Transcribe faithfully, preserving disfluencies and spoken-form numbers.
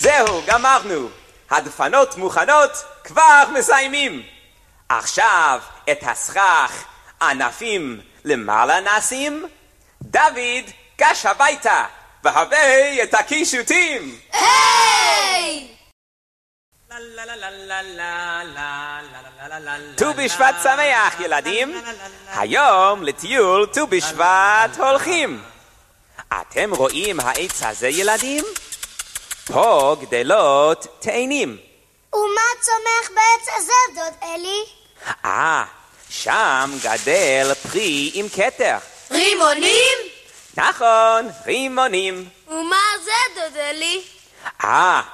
זהו, גמרנו. הדפנות מוכנות, כבר מסיימים. עכשיו את הסכך ענפים למעלה נשים. דוד, גש הביתה, והבא את הקישוטים. היי! ט"ו בשבט שמח, ילדים. היום לטיול ט"ו בשבט הולכים. אתם רואים העץ הזה, ילדים? פה גדלות תאנים. ומה צומח בעץ הזה, דוד אלי? אה, שם גדל פרי עם כתר. רימונים? נכון, רימונים. ומה זה, דוד אלי? אה,